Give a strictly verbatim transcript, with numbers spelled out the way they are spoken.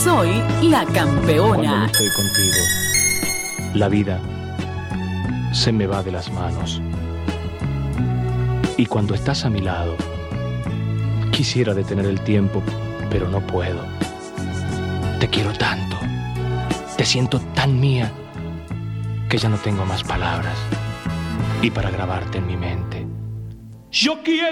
Soy la campeona. Cuando no estoy contigo, la vida se me va de las manos. Y cuando estás a mi lado, quisiera detener el tiempo, pero no puedo. Te quiero tanto, te siento tan mía, que ya no tengo más palabras. Y para grabarte en mi mente, yo quiero